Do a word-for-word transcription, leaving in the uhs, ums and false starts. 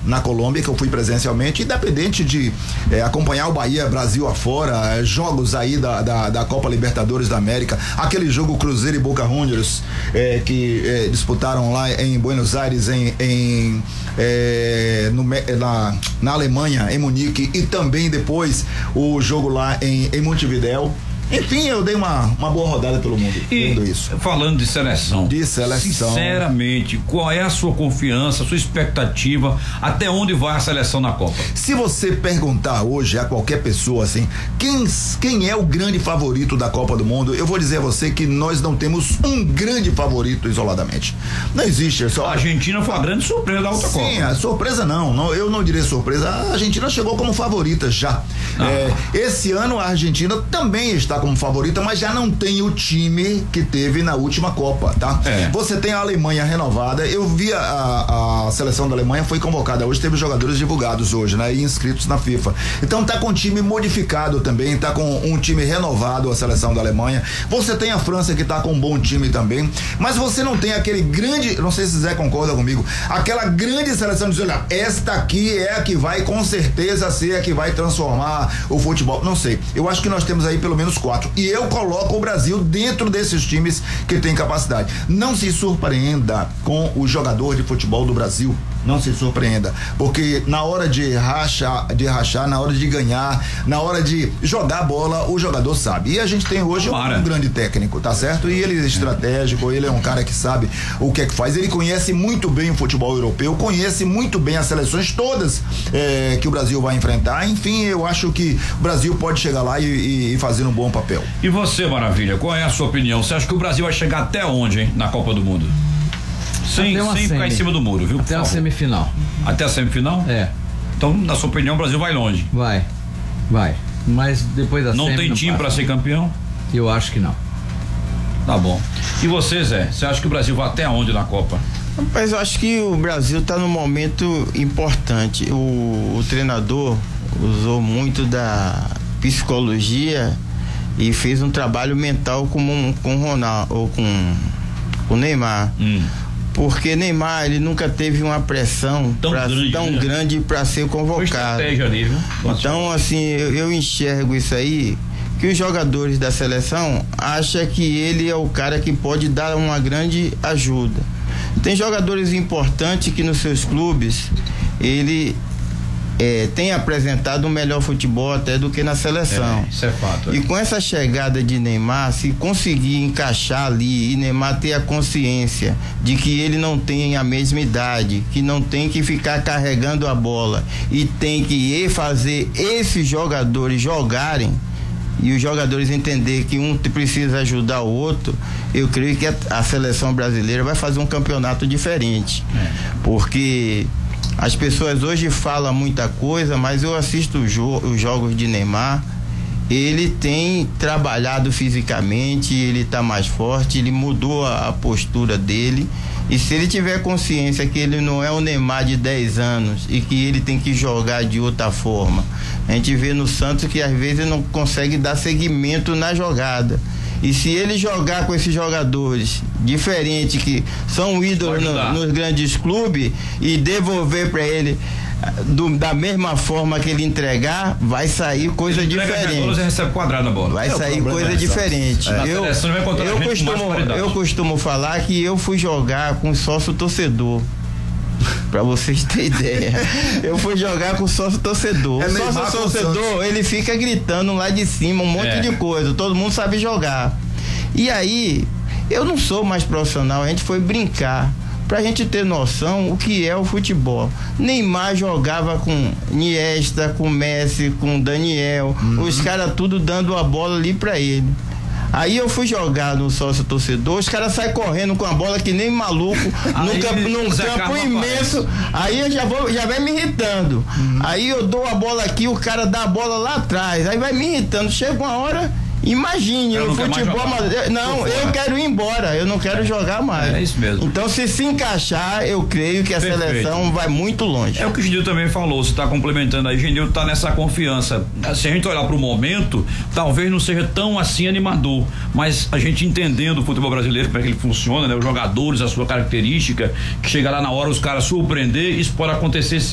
na Colômbia, que eu fui presencialmente, independente de é, acompanhar o Bahia Brasil afora, é, jogos aí da, da, da Copa Libertadores da América, aquele jogo Cruzeiro e Boca Juniors é, que é, disputaram lá em Buenos Aires, em, em é, no, na, na Alemanha, em Munique, e também depois o jogo lá em, em Montevidéu. Enfim, eu dei uma, uma boa rodada pelo mundo. E isso. Falando de seleção. De seleção. Sinceramente, qual é a sua confiança, a sua expectativa? Até onde vai a seleção na Copa? Se você perguntar hoje a qualquer pessoa assim, quem, quem é o grande favorito da Copa do Mundo, eu vou dizer a você que nós não temos um grande favorito isoladamente. Não existe. Só... A Argentina foi a grande surpresa da outra Sim, Copa. Sim, a surpresa não, não. Eu não diria surpresa. A Argentina chegou como favorita já. Ah. É, esse ano a Argentina também está como favorita, mas já não tem o time que teve na última Copa, tá? É. Você tem a Alemanha renovada. Eu vi a, a, a seleção da Alemanha foi convocada hoje, teve jogadores divulgados hoje, né? E inscritos na FIFA. Então tá com um time modificado também, tá com um time renovado a seleção da Alemanha. Você tem a França que tá com um bom time também, mas você não tem aquele grande, não sei se Zé concorda comigo, aquela grande seleção de dizer, olha, esta aqui é a que vai com certeza ser a que vai transformar o futebol. Não sei. Eu acho que nós temos aí pelo menos quatro. E eu coloco o Brasil dentro desses times que tem capacidade. Não se surpreenda com o jogador de futebol do Brasil. Não se surpreenda, porque na hora de rachar, de rachar, na hora de ganhar, na hora de jogar bola, o jogador sabe. E a gente tem hoje um, um grande técnico, tá certo? E ele é estratégico, ele é um cara que sabe o que é que faz. Ele conhece muito bem o futebol europeu, conhece muito bem as seleções todas é, que o Brasil vai enfrentar. Enfim, eu acho que o Brasil pode chegar lá e, e fazer um bom papel. E você, Maravilha, qual é a sua opinião? Você acha que o Brasil vai chegar até onde, hein, na Copa do Mundo? Sem, sem ficar em cima do muro, viu? Até a semifinal. Até a semifinal? É. Então, na sua opinião, o Brasil vai longe. Vai, vai. Mas depois da Não tem time para ser campeão? Eu acho que não. Tá bom. E você, Zé? Você acha que o Brasil vai até onde na Copa? Mas eu acho que o Brasil está num momento importante. O, o treinador usou muito da psicologia e fez um trabalho mental com, com o Ronaldo, ou com o Neymar. Hum. Porque Neymar, ele nunca teve uma pressão tão pra, grande, tão né? grande para ser convocado. Ali, viu? Então, assim, eu, eu enxergo isso aí, que os jogadores da seleção acham que ele é o cara que pode dar uma grande ajuda. Tem jogadores importantes que nos seus clubes, ele é, tem apresentado um melhor futebol até do que na seleção. É, isso é fato. É. E com essa chegada de Neymar, se conseguir encaixar ali e Neymar ter a consciência de que ele não tem a mesma idade, que não tem que ficar carregando a bola e tem que ir fazer esses jogadores jogarem, e os jogadores entender que um precisa ajudar o outro, eu creio que a, a seleção brasileira vai fazer um campeonato diferente. É. Porque as pessoas hoje falam muita coisa, mas eu assisto os, jo- os jogos de Neymar. Ele tem trabalhado fisicamente, ele está mais forte, ele mudou a, a postura dele. E se ele tiver consciência que ele não é o Neymar de dez anos e que ele tem que jogar de outra forma, a gente vê no Santos que às vezes não consegue dar seguimento na jogada. E se ele jogar com esses jogadores diferentes que são ídolos no, nos grandes clubes e devolver para ele do, da mesma forma que ele entregar, vai sair coisa ele diferente. Bola, você recebe quadrado na bola. Vai é sair coisa é diferente. É. Eu, eu, costumo, eu costumo falar que eu fui jogar com sócio torcedor. Pra vocês terem ideia. Eu fui jogar com sócio torcedor. É o sócio torcedor, ele fica gritando lá de cima um monte é. de coisa. Todo mundo sabe jogar. E aí, eu não sou mais profissional, a gente foi brincar. Pra gente ter noção o que é o futebol. Neymar jogava com Iniesta, com Messi, com Daniel. Uhum. Os caras tudo dando a bola ali pra ele. Aí eu fui jogar no sócio torcedor, os caras saem correndo com a bola que nem maluco, num campo, num campo imenso. Aí eu já vou, já vai me irritando. Uhum. Aí eu dou a bola aqui, o cara dá a bola lá atrás. Aí vai me irritando. Chega uma hora, imagine, o futebol. Mas, não, eu quero ir embora, eu não quero é. jogar mais. É isso mesmo. Então, se se encaixar, eu creio que a Perfeito. seleção vai muito longe. É o que o Genil também falou, você está complementando aí, Genil está nessa confiança. Se a gente olhar para o momento, talvez não seja tão assim animador, mas a gente entendendo o futebol brasileiro, como é que ele funciona, né? Os jogadores, a sua característica, que chega lá na hora os caras surpreender, isso pode acontecer